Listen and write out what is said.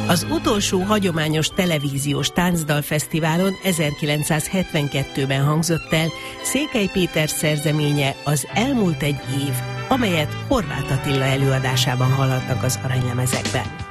Az utolsó hagyományos televíziós táncdalfesztiválon 1972-ben hangzott el Székely Péter szerzeménye Az elmúlt egy év, amelyet Horváth Attila előadásában hallhatnak az aranylemezekben.